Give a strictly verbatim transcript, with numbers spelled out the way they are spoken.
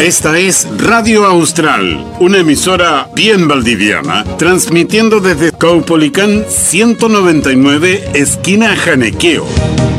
Esta es Radio Austral, una emisora bien valdiviana, transmitiendo desde Caupolicán ciento noventa y nueve, esquina Janequeo.